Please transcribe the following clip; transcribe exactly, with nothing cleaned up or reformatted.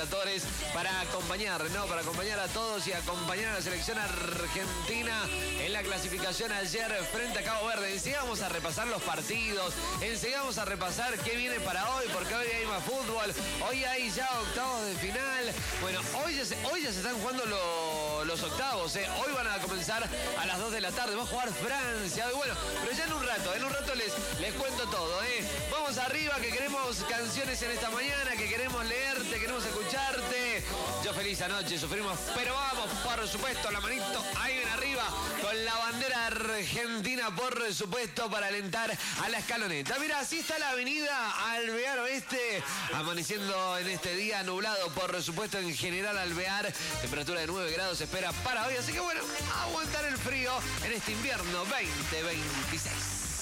relatores para acompañar, ¿no? Para acompañar a todos y acompañar a la selección argentina en la clasificación ayer frente a Cabo Verde. Enseguida vamos a repasar los partidos, enseguida vamos a repasar qué viene para hoy, porque hoy hay más fútbol, hoy hay ya octavos de final. Bueno, hoy ya se, hoy ya se están jugando lo, los octavos, ¿eh? Hoy van a comenzar a las dos de la tarde, va a jugar Francia. Y bueno, pero ya en un rato, en un rato les, les cuento todo, ¿eh? Vamos arriba, que queremos canciones en esta mañana, que queremos leerte, queremos escucharte. Yo feliz anoche, sufrimos, pero vamos, por supuesto, la manito ahí en arriba, con la bandera argentina, por supuesto, para alentar a la escaloneta. Mira, así está la avenida Alvear Oeste, amaneciendo en este día nublado, por supuesto, en general Alvear, temperatura de nueve grados se espera para hoy, así que bueno, aguantar el frío en este invierno veinte veintiséis.